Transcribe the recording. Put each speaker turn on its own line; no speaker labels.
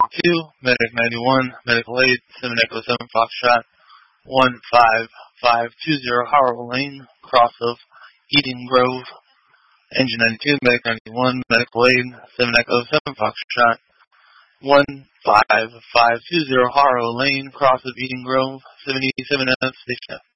Medic 91, Medical Aid, 7 Echo 7 Foxtrot, 15520 Harrow Lane, cross of Eden Grove. Engine 92, Medic 91, Medical Aid, 7 Echo 7 Foxtrot, 15520 Harrow Lane, cross of Eden Grove, 77F, Station F.